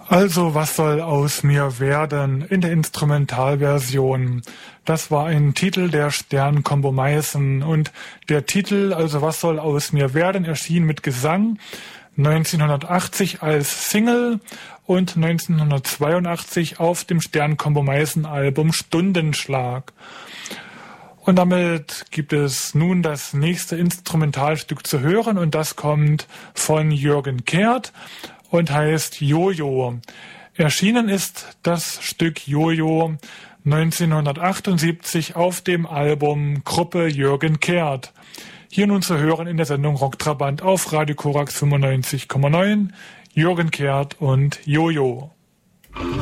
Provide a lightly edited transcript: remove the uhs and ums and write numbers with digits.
Also, was soll aus mir werden in der Instrumentalversion? Das war ein Titel der Stern-Combo Meißen und der Titel, also was soll aus mir werden, erschien mit Gesang 1980 als Single und 1982 auf dem Stern-Combo Meißen Album Stundenschlag. Und damit gibt es nun das nächste Instrumentalstück zu hören und das kommt von Jürgen Kehrt und heißt Jojo. Erschienen ist das Stück Jojo 1978 auf dem Album Gruppe Jürgen Kehrt. Hier nun zu hören in der Sendung Rocktrabant auf Radio Korax 95,9, Jürgen Kehrt und Jojo.